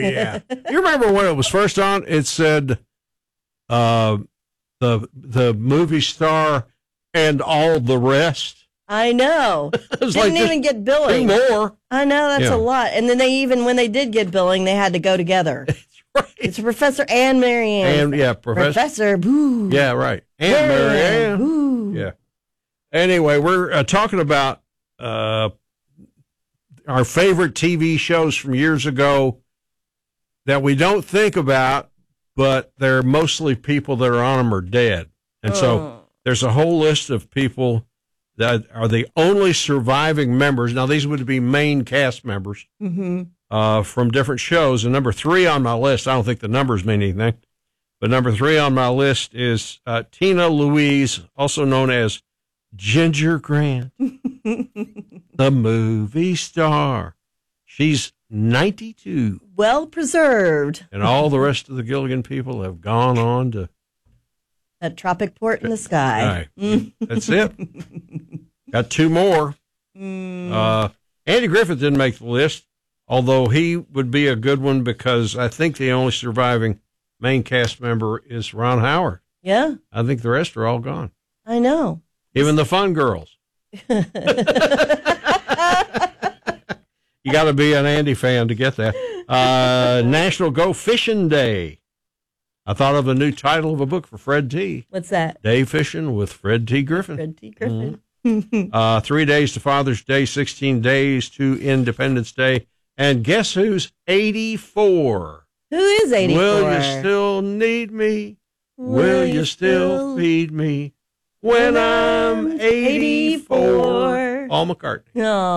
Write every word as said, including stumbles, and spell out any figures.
yeah. You remember when it was first on? It said uh, the the movie star and all the rest. I know. Didn't like even get billing. Two more. I know, that's Yeah. a lot. And then they even, when they did get billing, they had to go together. That's right. It's Professor and Marianne. And yeah, Professor. Professor, boo. Yeah, right. And Marianne. Boo. Yeah. Anyway, we're uh, talking about uh, our favorite T V shows from years ago that we don't think about, but they're mostly people that are on them are dead. And so Oh. there's a whole list of people that are the only surviving members. Now, these would be main cast members Mm-hmm. uh, from different shows. And number three on my list, I don't think the numbers mean anything, but number three on my list is uh, Tina Louise, also known as Ginger Grant, the movie star. She's ninety-two. Well preserved. And all the rest of the Gilligan people have gone on to... That tropic port in the sky. Right. That's it. Got two more. Mm. Uh, Andy Griffith didn't make the list, although he would be a good one because I think the only surviving main cast member is Ron Howard. Yeah, I think the rest are all gone. I know. Even the fun girls. You got to be an Andy fan to get that. Uh, National Go Fishing Day. I thought of a new title of a book for Fred T. What's that? Day Fishing with Fred T. Griffin. Fred T. Griffin. Mm-hmm. uh, three days to Father's Day, sixteen days to Independence Day. And guess who's eighty-four? Who is eighty-four? Will you still need me? Will, you still feed me when I'm eighty-four? eighty-four? Paul McCartney. Oh.